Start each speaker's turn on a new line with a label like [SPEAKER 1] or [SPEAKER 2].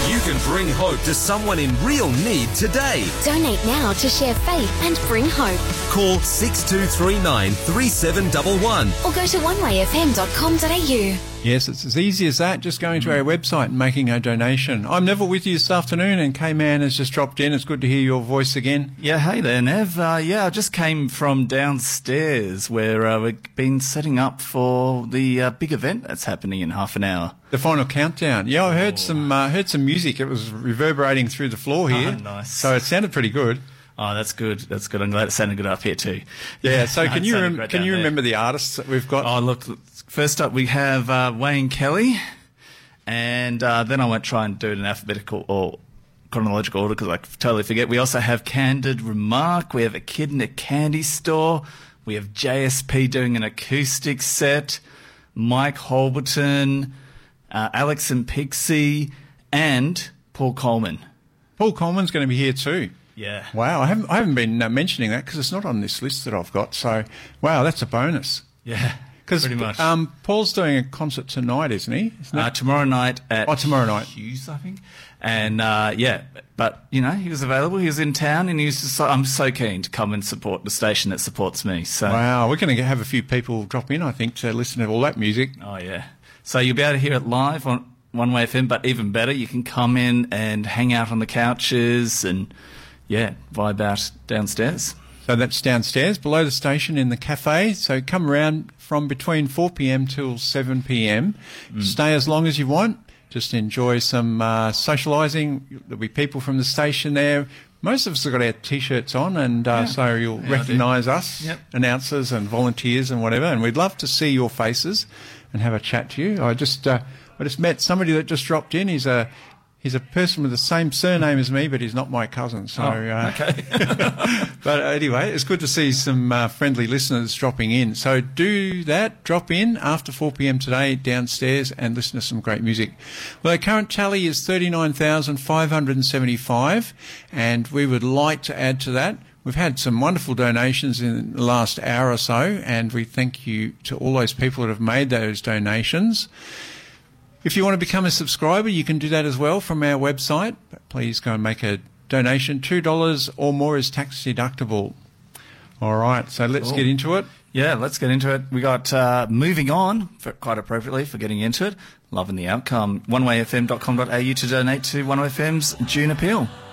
[SPEAKER 1] You can bring hope to someone in real need today.
[SPEAKER 2] Donate now to share faith and bring hope.
[SPEAKER 1] Call 6239 3711
[SPEAKER 2] Or go to onewayfm.com.au.
[SPEAKER 3] Yes, it's as easy as that, just going to our website and making a donation. I'm Neville with you this afternoon, and K-Man has just dropped in. It's good to hear your voice again.
[SPEAKER 4] Yeah, hey there, Nev. I just came from downstairs where we've been setting up for the big event that's happening in half an hour.
[SPEAKER 3] The final countdown. Yeah, I heard some music. It was reverberating through the floor here.
[SPEAKER 4] Oh, nice.
[SPEAKER 3] So it sounded pretty good.
[SPEAKER 4] Oh, that's good. That's good. I'm glad it sounded good up here too.
[SPEAKER 3] Yeah. So can you remember the artists that we've got?
[SPEAKER 4] Oh, look. First up, we have Wayne Kelly, and then I won't try and do it in alphabetical or chronological order because I totally forget. We also have Candid Remark. We have A Kid in a Candy Store. We have JSP doing an acoustic set. Mike Holberton, Alex and Pixie, and Paul Coleman.
[SPEAKER 3] Paul Coleman's going to be here too.
[SPEAKER 4] Yeah.
[SPEAKER 3] Wow, I haven't been mentioning that because it's not on this list that I've got. So, wow, that's a bonus.
[SPEAKER 4] Yeah. Pretty much.
[SPEAKER 3] Paul's doing a concert tonight, isn't he?
[SPEAKER 4] Tomorrow night at
[SPEAKER 3] tomorrow night.
[SPEAKER 4] Hughes, I think. And but he was available. He was in town, and I'm so keen to come and support the station that supports me. So
[SPEAKER 3] wow, we're going to have a few people drop in, I think, to listen to all that music.
[SPEAKER 4] Oh yeah. So you'll be able to hear it live on One Way FM, but even better, you can come in and hang out on the couches and vibe out downstairs.
[SPEAKER 3] So that's downstairs below the station in the cafe. So come around from between 4 p.m. till 7 p.m. Stay as long as you want. Just enjoy some socialising. There'll be people from the station there. Most of us have got our T-shirts on, and so you'll recognise us, announcers and volunteers and whatever. And we'd love to see your faces and have a chat to you. I just met somebody that just dropped in. He's a person with the same surname as me, but he's not my cousin. So,
[SPEAKER 4] okay.
[SPEAKER 3] But anyway, it's good to see some friendly listeners dropping in. So do that. Drop in after 4 p.m. today downstairs and listen to some great music. Well, our current tally is 39,575, and we would like to add to that. We've had some wonderful donations in the last hour or so, and we thank you to all those people that have made those donations. If you want to become a subscriber, you can do that as well from our website. But please go and make a donation. $2 or more is tax deductible. All right, so let's get into it.
[SPEAKER 4] Yeah, let's get into it. We got Moving On, quite appropriately for getting into it. Loving the outcome. onewayfm.com.au to donate to One FM's June Appeal.